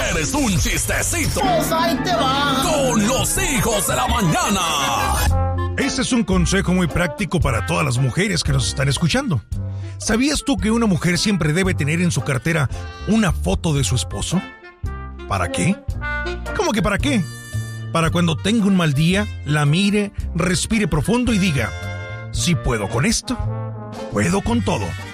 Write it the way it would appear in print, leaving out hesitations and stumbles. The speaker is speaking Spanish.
¿Quieres un chistecito? Pues ahí te va. Con los hijos de la mañana. Este es un consejo muy práctico para todas las mujeres que nos están escuchando. ¿Sabías tú que una mujer siempre debe tener en su cartera una foto de su esposo? ¿Para qué? ¿Cómo que para qué? Para cuando tenga un mal día, la mire, respire profundo y diga: si puedo con esto, puedo con todo.